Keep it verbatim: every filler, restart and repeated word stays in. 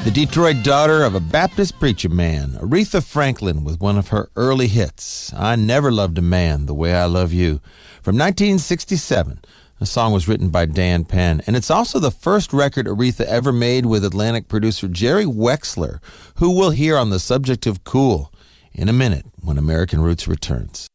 The Detroit daughter of a Baptist preacher man, Aretha Franklin, with one of her early hits, I Never Loved a Man the Way I Love You, from nineteen sixty-seven. The song was written by Dan Penn, and it's also the first record Aretha ever made with Atlantic producer Jerry Wexler, who we'll hear on the subject of cool in a minute when American Roots returns.